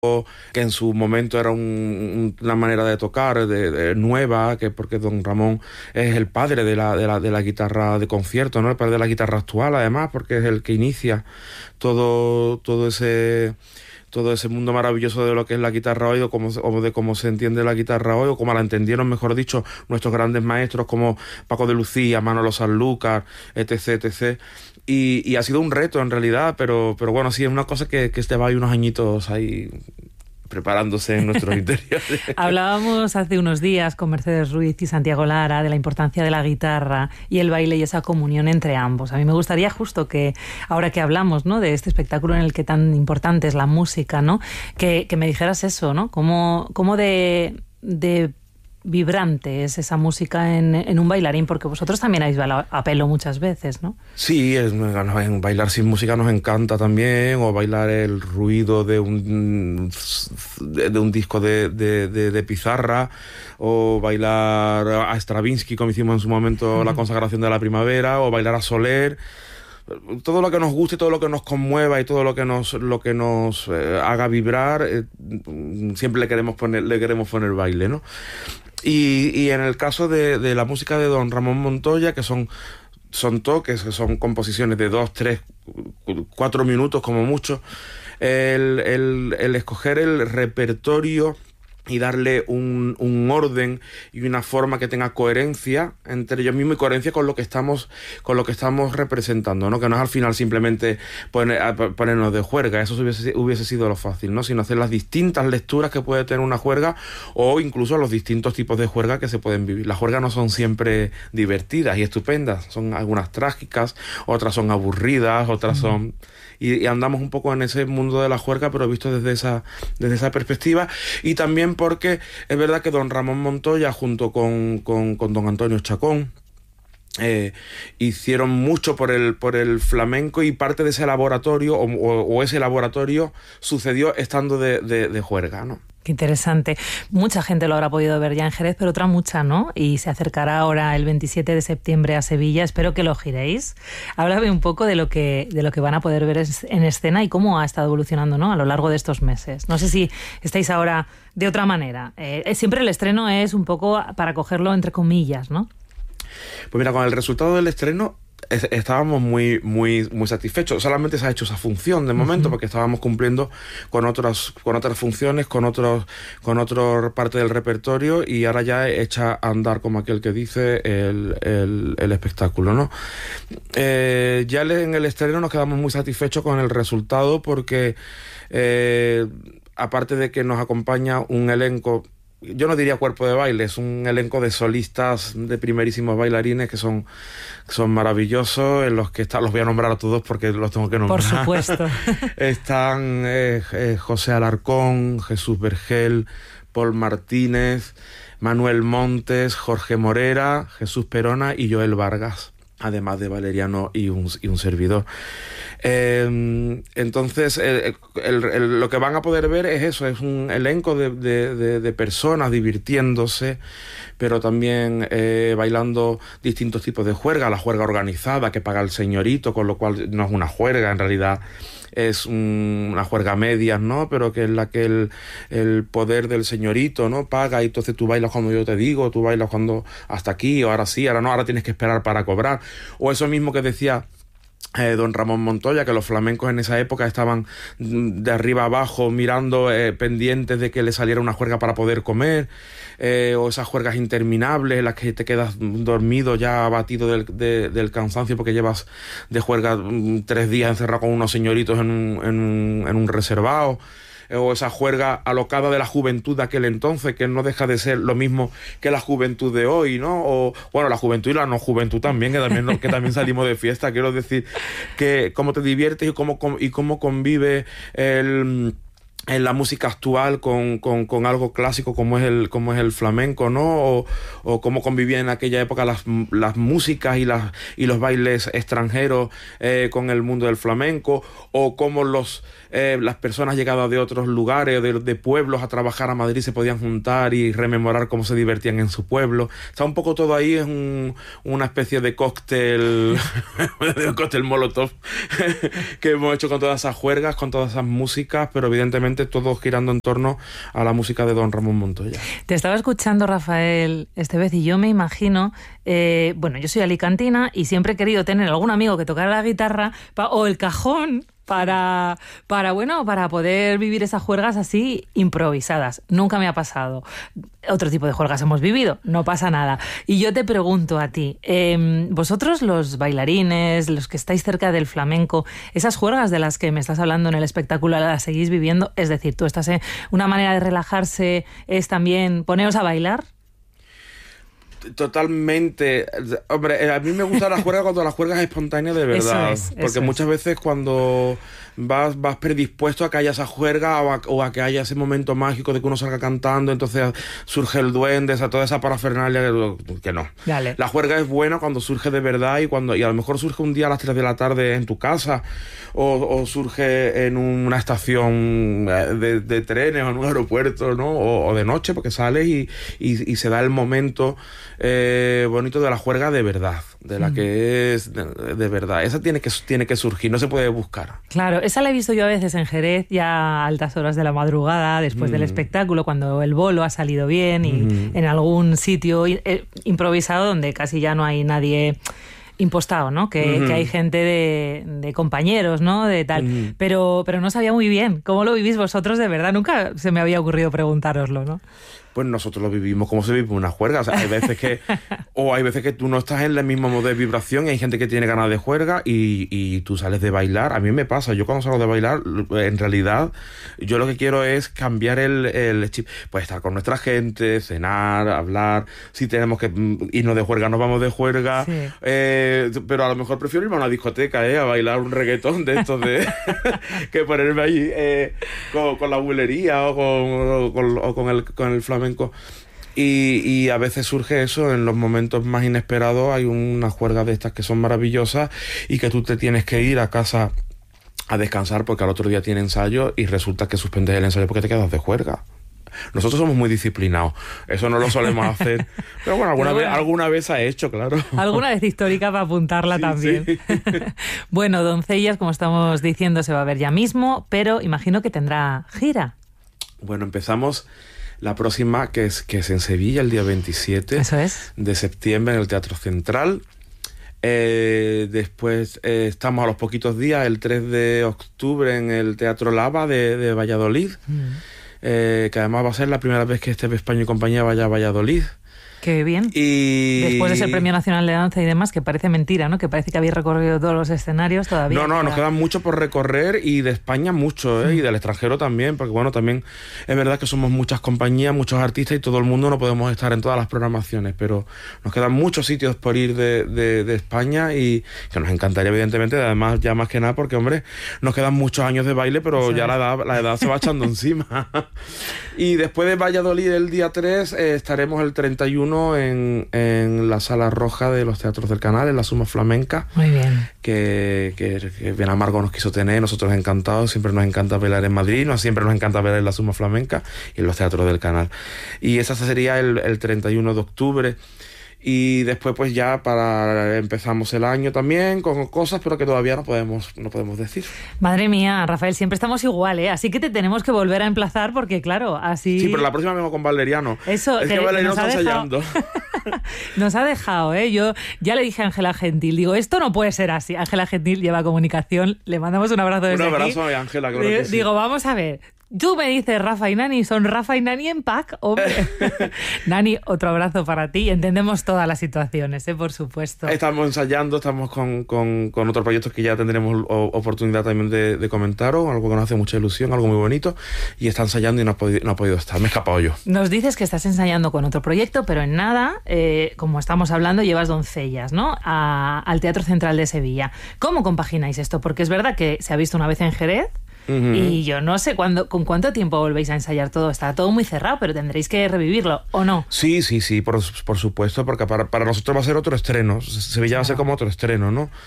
que en su momento era una manera de tocar nueva, que porque don Ramón es el padre de la guitarra de concierto, ¿no? El padre de la guitarra actual, además, porque es el que inicia todo ese mundo maravilloso de lo que es la guitarra hoy, o de cómo se entiende la guitarra hoy, o como la entendieron, mejor dicho, nuestros grandes maestros como Paco de Lucía, Manolo Sanlúcar, etc., etc. Y ha sido un reto en realidad, pero bueno, sí, es una cosa que lleva ahí unos añitos ahí preparándose en nuestros interiores. Hablábamos hace unos días con Mercedes Ruiz y Santiago Lara de la importancia de la guitarra y el baile y esa comunión entre ambos. A mí me gustaría justo que, ahora que hablamos, ¿no?, de este espectáculo en el que tan importante es la música, ¿no?, que me dijeras eso, ¿no? Cómo de vibrante es esa música en un bailarín, porque vosotros también habéis bailado a pelo muchas veces, ¿no? Sí, bailar sin música nos encanta también, o bailar el ruido de un disco de pizarra, o bailar a Stravinsky, como hicimos en su momento La consagración de la primavera, o bailar a Soler. Todo lo que nos guste, todo lo que nos conmueva y todo lo que nos haga vibrar, siempre le queremos poner baile, ¿no? Y en el caso de la música de don Ramón Montoya, que son toques, que son composiciones de 2, 3, 4 minutos como mucho, el escoger el repertorio y darle un orden y una forma que tenga coherencia entre ellos mismos y coherencia con lo que estamos representando, ¿no? Que no es al final simplemente ponernos de juerga, eso hubiese sido lo fácil, ¿no? Sino hacer las distintas lecturas que puede tener una juerga, o incluso los distintos tipos de juerga que se pueden vivir. Las juergas no son siempre divertidas y estupendas, son algunas trágicas, otras son aburridas, otras son... Y andamos un poco en ese mundo de la juerga, pero visto desde esa perspectiva. Y también porque es verdad que don Ramón Montoya, junto con don Antonio Chacón, hicieron mucho por el flamenco, y parte de ese laboratorio, o ese laboratorio, sucedió estando de juerga, ¿no? Qué interesante. Mucha gente lo habrá podido ver ya en Jerez, pero otra mucha no, y se acercará ahora el 27 de septiembre a Sevilla. Espero que lo giréis. Háblame un poco de lo que van a poder ver en escena y cómo ha estado evolucionando, ¿no?, a lo largo de estos meses. No sé si estáis ahora de otra manera. Siempre el estreno es un poco para cogerlo entre comillas, ¿no? Pues mira, con el resultado del estreno estábamos muy satisfechos. Solamente se ha hecho esa función de momento, porque estábamos cumpliendo con otras funciones, con otra parte del repertorio, y ahora ya echa a andar, como aquel que dice, el espectáculo, ¿no? Ya en el estreno nos quedamos muy satisfechos con el resultado, porque aparte de que nos acompaña un elenco, yo no diría cuerpo de baile, es un elenco de solistas, de primerísimos bailarines que son maravillosos, en los que los voy a nombrar a todos porque los tengo que nombrar. Por supuesto. Están José Alarcón, Jesús Vergel, Paul Martínez, Manuel Montes, Jorge Morera, Jesús Perona y Joel Vargas, además de Valeriano y un servidor. Entonces lo que van a poder ver es eso, es un elenco de personas divirtiéndose, pero también bailando distintos tipos de juerga. La juerga organizada que paga el señorito, con lo cual no es una juerga, en realidad es una juerga media, ¿no? Pero que es la que el poder del señorito, ¿no?, paga, y entonces tú bailas cuando yo te digo, tú bailas cuando hasta aquí, o ahora sí, ahora no, ahora tienes que esperar para cobrar. O eso mismo que decía don Ramón Montoya, que los flamencos en esa época estaban de arriba abajo mirando, pendientes de que le saliera una juerga para poder comer, o esas juergas interminables en las que te quedas dormido, ya abatido del cansancio, porque llevas de juerga 3 días encerrado con unos señoritos en un reservado. O esa juerga alocada de la juventud de aquel entonces, que no deja de ser lo mismo que la juventud de hoy, ¿no? O bueno, la juventud y la no juventud también, que también salimos de fiesta. Quiero decir que cómo te diviertes y cómo convive en la música actual con algo clásico como es el flamenco, ¿no? O cómo convivían en aquella época las músicas y los bailes extranjeros con el mundo del flamenco, o cómo las personas llegadas de otros lugares, de pueblos a trabajar a Madrid, se podían juntar y rememorar cómo se divertían en su pueblo. Está un poco todo ahí, es una especie de cóctel de cóctel molotov que hemos hecho con todas esas juergas, con todas esas músicas, pero evidentemente prácticamente todo girando en torno a la música de don Ramón Montoya. Te estaba escuchando, Rafael Estevez, y yo me imagino, bueno, yo soy alicantina y siempre he querido tener algún amigo que tocara la guitarra o el cajón para poder vivir esas juergas así improvisadas. Nunca me ha pasado. Otro tipo de juergas hemos vivido, no pasa nada. Y yo te pregunto a ti, vosotros los bailarines, los que estáis cerca del flamenco, esas juergas de las que me estás hablando en el espectáculo, ¿las seguís viviendo? Es decir, tú estás en una manera de relajarse, es también poneros a bailar. Totalmente. Hombre, a mí me gusta la juerga cuando la juerga es espontánea de verdad. Porque muchas veces cuando vas predispuesto a que haya esa juerga o a que haya ese momento mágico de que uno salga cantando, entonces surge el duende, toda esa parafernalia, que no. Dale. La juerga es buena cuando surge de verdad y a lo mejor surge un día a las 3 de la tarde en tu casa o surge en una estación de trenes o en un aeropuerto, ¿no? O de noche, porque sales y se da el momento bonito de la juerga de verdad, de la que es de verdad. Esa tiene que surgir, no se puede buscar. Claro, esa la he visto yo a veces en Jerez, ya a altas horas de la madrugada, después del espectáculo, cuando el bolo ha salido bien y en algún sitio improvisado donde casi ya no hay nadie impostado, ¿no? Que hay gente de compañeros, ¿no? De tal. Pero no sabía muy bien cómo lo vivís vosotros de verdad. Nunca se me había ocurrido preguntároslo, ¿no? Pues nosotros lo vivimos como se vive una juerga. O sea, hay veces que tú no estás en el mismo modo de vibración y hay gente que tiene ganas de juerga y tú sales de bailar. A mí me pasa, yo cuando salgo de bailar, en realidad, yo lo que quiero es cambiar el chip. Pues estar con nuestra gente, cenar, hablar. Si tenemos que irnos de juerga, nos vamos de juerga. Sí. Pero a lo mejor prefiero irme a una discoteca, a bailar un reggaetón de estos que ponerme allí con la bulería o con el flamenco. Y a veces surge eso en los momentos más inesperados. Hay una juerga de estas que son maravillosas y que tú te tienes que ir a casa a descansar porque al otro día tiene ensayo y resulta que suspendes el ensayo porque te quedas de juerga. Nosotros somos muy disciplinados, eso no lo solemos hacer, pero bueno, alguna vez ha hecho, claro. Alguna vez histórica para apuntarla también. Sí. Bueno, Doncellas, como estamos diciendo, se va a ver ya mismo, pero imagino que tendrá gira. Bueno, empezamos la próxima, que es en Sevilla, el día 27 de septiembre, en el Teatro Central. Después estamos a los poquitos días, el 3 de octubre, en el Teatro Lava de Valladolid, que además va a ser la primera vez que España y compañía vaya a Valladolid. Qué bien. Y después de ser Premio Nacional de Danza y demás, que parece mentira, ¿no? Que parece que habéis recorrido todos los escenarios todavía. No, nos quedan mucho por recorrer y de España mucho, y del extranjero también, porque bueno, también es verdad que somos muchas compañías, muchos artistas y todo el mundo no podemos estar en todas las programaciones, pero nos quedan muchos sitios por ir de España y que nos encantaría, evidentemente, además ya más que nada porque, hombre, nos quedan muchos años de baile, pero ya la edad se va echando encima. Y después de Valladolid, el día 3, estaremos el 31 en la Sala Roja de los Teatros del Canal, en la Suma Flamenca. Muy bien. Que Ben Amargo nos quiso tener, nosotros encantados, siempre nos encanta bailar en Madrid, siempre nos encanta bailar en la Suma Flamenca y en los Teatros del Canal. Y esa sería el 31 de octubre. Y después pues ya empezamos el año también con cosas, pero que todavía no podemos decir. Madre mía, Rafael, siempre estamos igual, ¿eh? Así que te tenemos que volver a emplazar porque claro, así... Sí, pero la próxima vengo con Valeriano. Eso, es que Valeriano está ensayando. Nos ha dejado, ¿eh? Yo ya le dije a Ángela Gentil, digo, esto no puede ser así. Ángela Gentil lleva comunicación, le mandamos un abrazo desde aquí. Un abrazo a Ángela, claro que sí. Digo, vamos a ver... Tú me dices Rafa y Nani, son Rafa y Nani en pack, hombre. Nani, otro abrazo para ti. Entendemos todas las situaciones, por supuesto. Estamos ensayando, estamos con otros proyectos que ya tendremos oportunidad también de comentaros, algo que nos hace mucha ilusión, algo muy bonito, y está ensayando y no ha podido estar, me he escapado yo. Nos dices que estás ensayando con otro proyecto, pero en nada, como estamos hablando, llevas Doncellas, ¿no? Al Teatro Central de Sevilla. ¿Cómo compagináis esto? Porque es verdad que se ha visto una vez en Jerez, y yo no sé con cuánto tiempo volvéis a ensayar todo. Está todo muy cerrado, pero tendréis que revivirlo, ¿o no? Sí, por supuesto, porque para nosotros va a ser otro estreno. Sevilla va a ser como otro estreno, ¿no?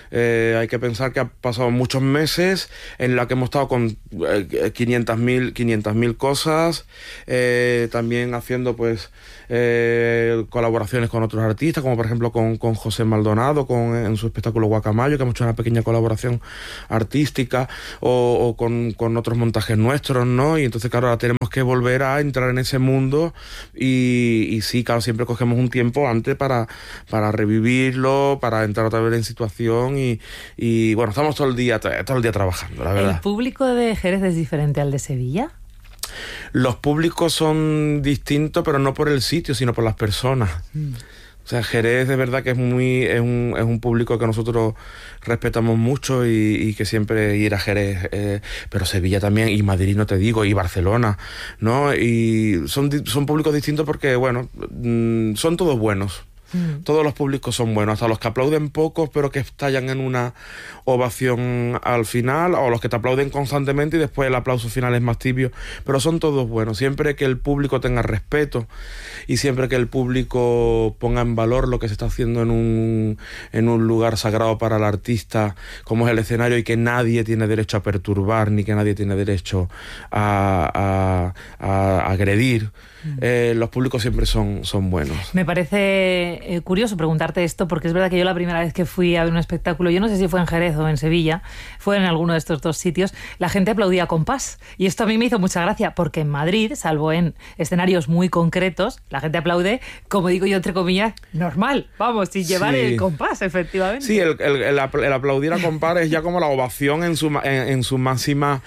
Hay que pensar que ha pasado muchos meses en la que hemos estado con 500.000 cosas, también haciendo pues colaboraciones con otros artistas, como por ejemplo con José Maldonado en su espectáculo Guacamayo, que hemos hecho una pequeña colaboración artística, o con otros montajes nuestros, ¿no? Y entonces, claro, ahora tenemos que volver a entrar en ese mundo y sí, claro, siempre cogemos un tiempo antes para revivirlo, para entrar otra vez en situación y bueno, estamos todo el día trabajando, la verdad. ¿El público de Jerez es diferente al de Sevilla? Los públicos son distintos, pero no por el sitio, sino por las personas. O sea, Jerez de verdad que es un público que nosotros respetamos mucho y que siempre ir a Jerez, pero Sevilla también, y Madrid no te digo, y Barcelona, ¿no? Y son públicos distintos porque, bueno, son todos buenos. Todos los públicos son buenos, hasta los que aplauden pocos pero que estallan en una ovación al final, o los que te aplauden constantemente y después el aplauso final es más tibio, pero son todos buenos. Siempre que el público tenga respeto y siempre que el público ponga en valor lo que se está haciendo en un lugar sagrado para el artista como es el escenario, y que nadie tiene derecho a perturbar ni que nadie tiene derecho a agredir, los públicos siempre son buenos. Me parece curioso preguntarte esto, porque es verdad que yo la primera vez que fui a ver un espectáculo, yo no sé si fue en Jerez o en Sevilla, fue en alguno de estos dos sitios, la gente aplaudía a compás. Y esto a mí me hizo mucha gracia, porque en Madrid, salvo en escenarios muy concretos, la gente aplaude, como digo yo, entre comillas, normal, vamos, sin llevar el compás, efectivamente. Sí, el aplaudir a compás es ya como la ovación en su máxima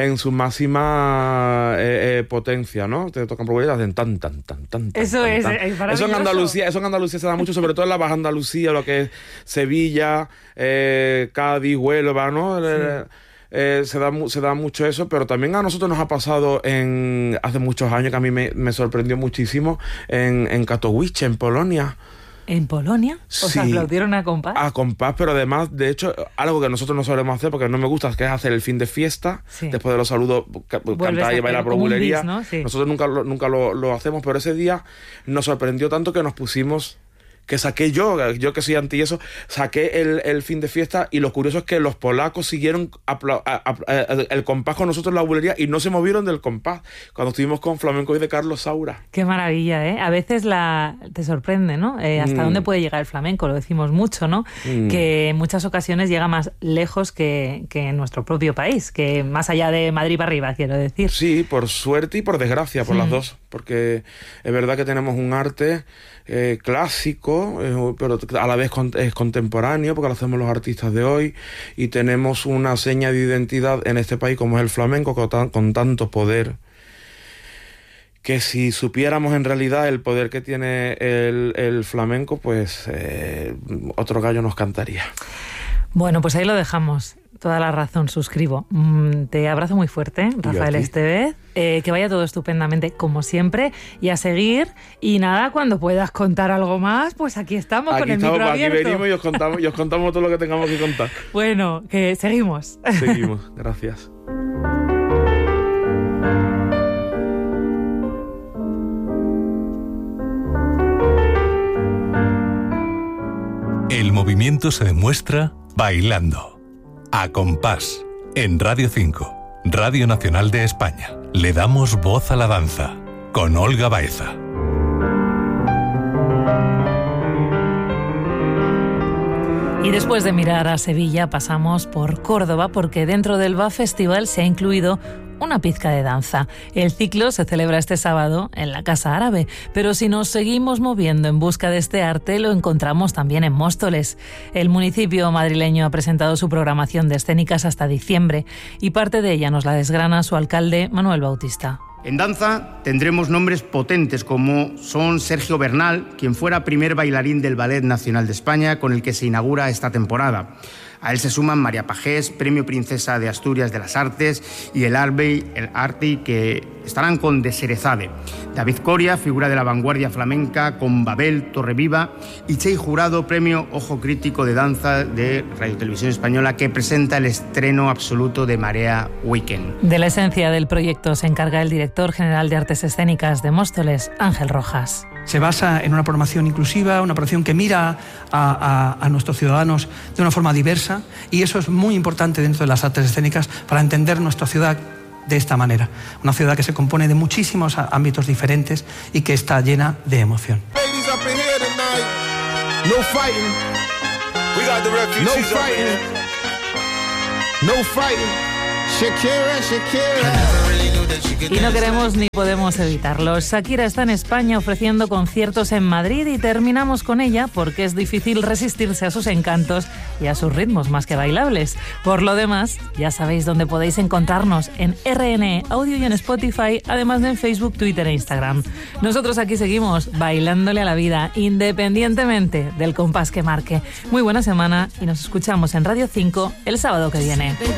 potencia, ¿no? Te tocan aplaudir, hacen tan. Eso es maravilloso. Eso en Andalucía se da mucho, sobre todo en la Baja Andalucía, lo que es Sevilla, Cádiz, Huelva, ¿no? Sí. Se da mucho eso, pero también a nosotros nos ha pasado hace muchos años, que a mí me sorprendió muchísimo, en Katowice, en Polonia. ¿En Polonia? Sí, ¿Os aplaudieron a compás? A compás, pero además, de hecho, algo que nosotros no solemos hacer porque no me gusta, que es hacer el fin de fiesta, después de los saludos, cantar y bailar por bulería. ¿No? Sí. Nosotros nunca lo hacemos, pero ese día nos sorprendió tanto que nos pusimos... que saqué yo que soy anti eso, saqué el fin de fiesta, y lo curioso es que los polacos siguieron el compás con nosotros en la bulería y no se movieron del compás cuando estuvimos con Flamenco y de Carlos Saura. Qué maravilla, ¿eh? A veces te sorprende, ¿no? Hasta dónde puede llegar el flamenco, lo decimos mucho, ¿no? Que en muchas ocasiones llega más lejos que en nuestro propio país, que más allá de Madrid para arriba, quiero decir. Sí, por suerte y por desgracia, por las dos, porque es verdad que tenemos un arte clásico, pero a la vez es contemporáneo, porque lo hacemos los artistas de hoy, y tenemos una seña de identidad en este país como es el flamenco, con tanto poder, que si supiéramos en realidad el poder que tiene el flamenco, pues otro gallo nos cantaría. Bueno, pues ahí lo dejamos. Toda la razón, suscribo. Te abrazo muy fuerte, Rafael Estevez. Que vaya todo estupendamente, como siempre, y a seguir. Y nada, cuando puedas contar algo más, pues aquí estamos con el micro abierto. Aquí venimos y os contamos todo lo que tengamos que contar. Bueno, que seguimos. Seguimos, gracias. El movimiento se demuestra bailando. A compás, en Radio 5, Radio Nacional de España. Le damos voz a la danza, con Olga Baeza. Y después de mirar a Sevilla pasamos por Córdoba, porque dentro del BA Festival se ha incluido una pizca de danza. El ciclo se celebra este sábado en la Casa Árabe, pero si nos seguimos moviendo en busca de este arte, lo encontramos también en Móstoles. El municipio madrileño ha presentado su programación de escénicas hasta diciembre, y parte de ella nos la desgrana su alcalde, Manuel Bautista. En danza tendremos nombres potentes como son Sergio Bernal, quien fuera primer bailarín del Ballet Nacional de España, con el que se inaugura esta temporada. A él se suman María Pajés, Premio Princesa de Asturias de las Artes, y el Arti, que estarán con De Serezade. David Coria, figura de la vanguardia flamenca, con Babel, Torreviva, y Chey Jurado, Premio Ojo Crítico de Danza de Radio Televisión Española, que presenta el estreno absoluto de Marea Weekend. De la esencia del proyecto se encarga el director general de Artes Escénicas de Móstoles, Ángel Rojas. se basa en una programación inclusiva, una programación que mira a nuestros ciudadanos de una forma diversa, y eso es muy importante dentro de las artes escénicas para entender nuestra ciudad de esta manera. Una ciudad que se compone de muchísimos ámbitos diferentes y que está llena de emoción. No fighting. We got the refugees. No fighting. No fighting. Shakira, Shakira. Y no queremos ni podemos evitarlo. Shakira está en España ofreciendo conciertos en Madrid y terminamos con ella porque es difícil resistirse a sus encantos y a sus ritmos más que bailables. Por lo demás, ya sabéis dónde podéis encontrarnos: en RNE Audio y en Spotify, además de en Facebook, Twitter e Instagram. Nosotros aquí seguimos bailándole a la vida, independientemente del compás que marque. Muy buena semana y nos escuchamos en Radio 5 el sábado que viene.